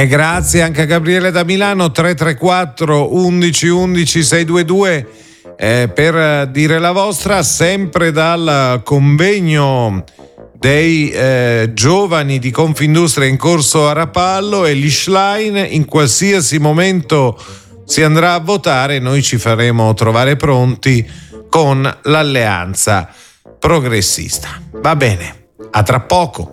E grazie anche a Gabriele da Milano, 334 11 11 622 per dire la vostra, sempre dal convegno dei giovani di Confindustria in corso a Rapallo e l'Ishline. In qualsiasi momento si andrà a votare, noi ci faremo trovare pronti con l'alleanza progressista. Va bene, a tra poco.